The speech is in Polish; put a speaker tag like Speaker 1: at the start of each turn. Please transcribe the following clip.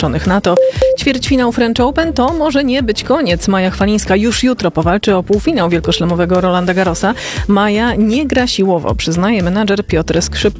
Speaker 1: Zjednoczonych NATO. Ćwierćfinał French Open to może nie być koniec. Maja Chwalińska już jutro powalczy o półfinał wielkoszlemowego Rolanda Garrosa. Maja nie gra siłowo, przyznaje menadżer Piotr Skrzyp.